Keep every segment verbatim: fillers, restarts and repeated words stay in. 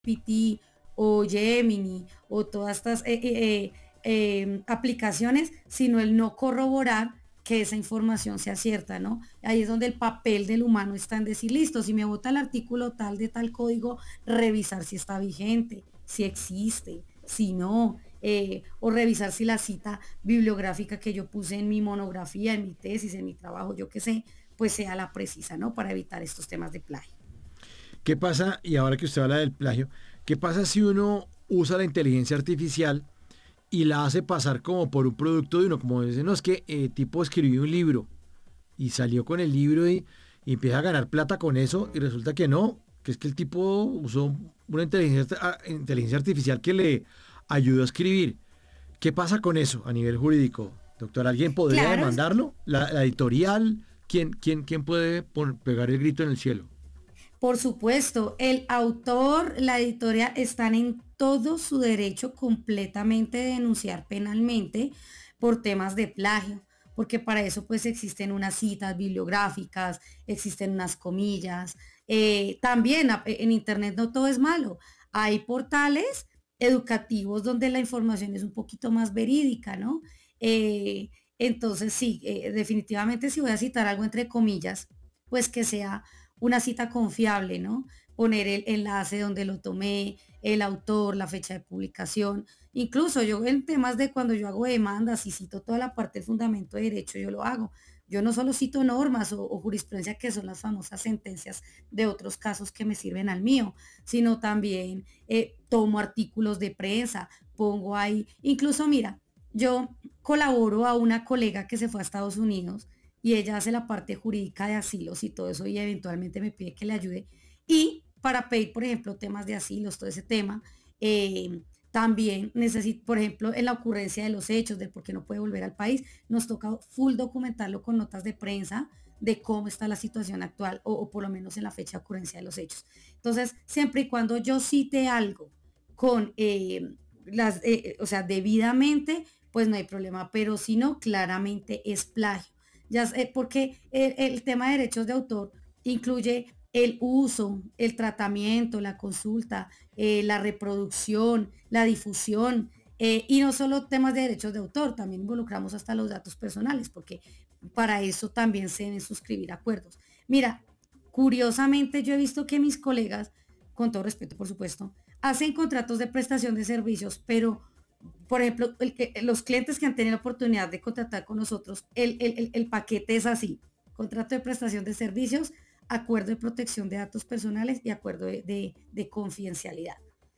P T o Gemini o todas estas eh, eh, eh, aplicaciones, sino el no corroborar que esa información sea cierta, ¿no? Ahí es donde el papel del humano está en decir, listo, si me vota el artículo tal de tal código, revisar si está vigente, si existe, si no, eh, o revisar si la cita bibliográfica que yo puse en mi monografía, en mi tesis, en mi trabajo, yo qué sé, pues sea la precisa, ¿no? Para evitar estos temas de plagio. ¿Qué pasa? Y ahora que usted habla del plagio, ¿qué pasa si uno usa la inteligencia artificial y la hace pasar como por un producto de uno? Como dicen, no, es que eh, tipo escribió un libro y salió con el libro y, y empieza a ganar plata con eso y resulta que no, que es que el tipo usó una inteligencia, ah, inteligencia artificial que le ayudó a escribir. ¿Qué pasa con eso a nivel jurídico? Doctor, ¿alguien podría Claro, demandarlo? ¿La, la editorial? ¿Quién, quién, quién puede pon- pegar el grito en el cielo? por supuesto, el autor, la editorial están en todo su derecho completamente de denunciar penalmente por temas de plagio, porque para eso pues existen unas citas bibliográficas, existen unas comillas. Eh, también a- en Internet no todo es malo. Hay portales educativos donde la información es un poquito más verídica, ¿no? Eh, entonces sí, eh, definitivamente si voy a citar algo entre comillas, pues que sea una cita confiable, ¿no? Poner el enlace donde lo tomé, el autor, la fecha de publicación. Incluso yo en temas de cuando yo hago demandas y cito toda la parte del fundamento de derecho, yo lo hago. Yo no solo cito normas o, o jurisprudencia, que son las famosas sentencias de otros casos que me sirven al mío, sino también eh, tomo artículos de prensa, pongo ahí, incluso mira, yo colaboro a una colega que se fue a Estados Unidos y ella hace la parte jurídica de asilos y todo eso y eventualmente me pide que le ayude. Y para pedir, por ejemplo, temas de asilos, todo ese tema, eh, también necesito, por ejemplo, en la ocurrencia de los hechos, de por qué no puede volver al país, nos toca full documentarlo con notas de prensa de cómo está la situación actual o, o por lo menos en la fecha de ocurrencia de los hechos. Entonces, siempre y cuando yo cite algo con eh, las, eh, o sea, debidamente, pues no hay problema, pero si no, claramente es plagio. Ya sé, porque el, el tema de derechos de autor incluye el uso, el tratamiento, la consulta, eh, la reproducción, la difusión, eh, y no solo temas de derechos de autor, también involucramos hasta los datos personales, porque para eso también se deben suscribir acuerdos. Mira, curiosamente yo he visto que mis colegas, con todo respeto por supuesto, hacen contratos de prestación de servicios, pero por ejemplo, el que, los clientes que han tenido la oportunidad de contratar con nosotros, el, el, el, el paquete es así: contrato de prestación de servicios, acuerdo de protección de datos personales y acuerdo de, de, de confidencialidad.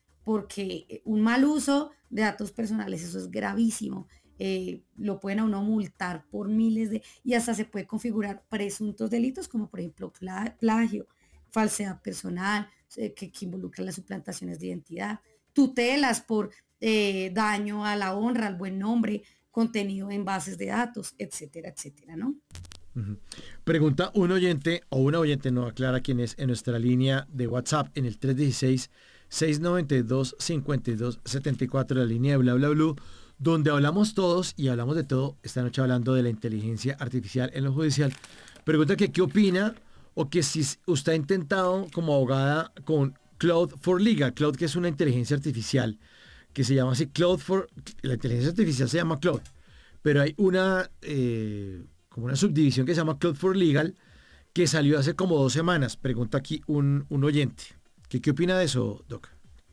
Porque un mal uso de datos personales, eso es gravísimo. Eh, lo pueden a uno multar por miles de, y hasta se puede configurar presuntos delitos como por ejemplo plagio, falsedad personal, eh, que, que involucra las suplantaciones de identidad, tutelas por eh, daño a la honra, al buen nombre, contenido en bases de datos, etcétera, etcétera, ¿no? Ujú. Pregunta un oyente o una oyente, no aclara quién es, en nuestra línea de WhatsApp en el tres uno seis, seis nueve dos, cinco dos siete cuatro, la línea de bla bla blue, donde hablamos todos y hablamos de todo, esta noche hablando de la inteligencia artificial en lo judicial. Pregunta que qué opina o que si usted ha intentado como abogada con Claude for Legal, Claude que es una inteligencia artificial que se llama así Claude for, la inteligencia artificial se llama Claude, pero hay una, eh, como una subdivisión que se llama Cloud for Legal, que salió hace como dos semanas. Pregunta aquí un, un oyente. ¿Qué, ¿Qué opina de eso, Doc?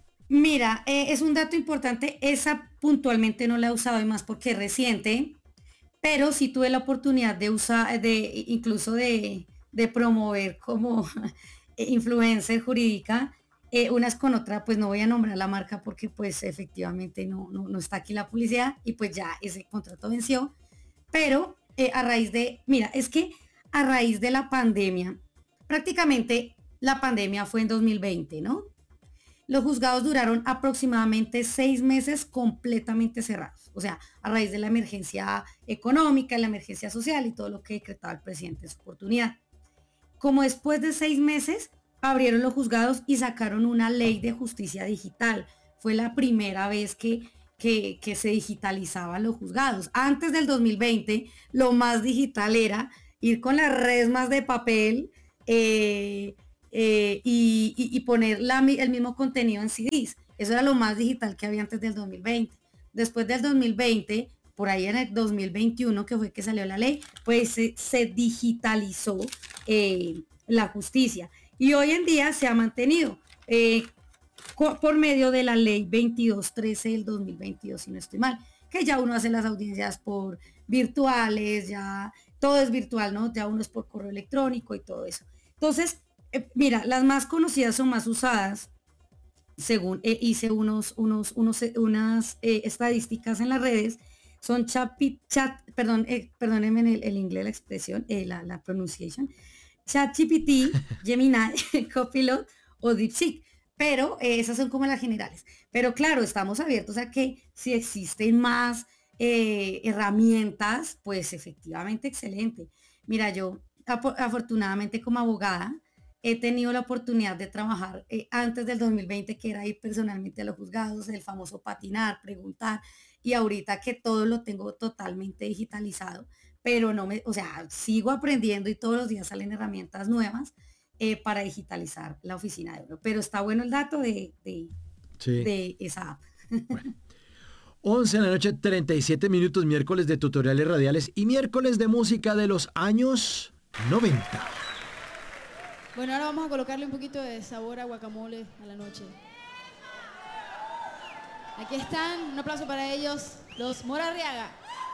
Mira, eh, es un dato importante, esa puntualmente no la he usado y más porque es reciente, pero sí tuve la oportunidad de usar, de incluso de, de promover como influencer jurídica, eh, unas con otra, pues no voy a nombrar la marca porque pues efectivamente no, no, no está aquí la publicidad y pues ya ese contrato venció, pero eh, a raíz de, mira, es que a raíz de la pandemia, prácticamente la pandemia fue en dos mil veinte, ¿no? Los juzgados duraron aproximadamente seis meses completamente cerrados, o sea, a raíz de la emergencia económica, la emergencia social y todo lo que decretaba el presidente en su oportunidad. Como después de seis meses, abrieron los juzgados y sacaron una ley de justicia digital. Fue la primera vez que, que, que se digitalizaban los juzgados. Antes del dos mil veinte, lo más digital era ir con las resmas de papel, eh, eh, y, y, y, poner la, el mismo contenido en C Ds. Eso era lo más digital que había antes del dos mil veinte. Después del dos mil veinte, por ahí en el dos mil veintiuno, que fue que salió la ley, pues se, se digitalizó eh, la justicia. Y hoy en día se ha mantenido eh, por medio de la ley veintidós trece del dos mil veintidós, si no estoy mal, que ya uno hace las audiencias por virtuales, ya todo es virtual, ¿no? Ya uno es por correo electrónico y todo eso. Entonces, eh, mira, las más conocidas o más usadas, según eh, hice unos, unos, unos, unas eh, estadísticas en las redes, son chat, chat perdón, eh, perdónenme el, el inglés, la expresión, eh, la, la pronunciación, ChatGPT, Gemini, Copilot o DeepSeek. Pero eh, esas son como las generales. Pero claro, estamos abiertos a que si existen más eh, herramientas, pues efectivamente excelente. Mira, yo afortunadamente como abogada he tenido la oportunidad de trabajar eh, antes del dos mil veinte, que era ir personalmente a los juzgados, el famoso patinar, preguntar, y ahorita que todo lo tengo totalmente digitalizado, pero no me, o sea, sigo aprendiendo y todos los días salen herramientas nuevas eh, para digitalizar la oficina de oro. Pero está bueno el dato de, de, sí. de esa app. Bueno. once de la noche, treinta y siete minutos, miércoles de tutoriales radiales y miércoles de música de los años noventa. Bueno, ahora vamos a colocarle un poquito de sabor a guacamole a la noche. Aquí están, un aplauso para ellos, los Mora Arriaga.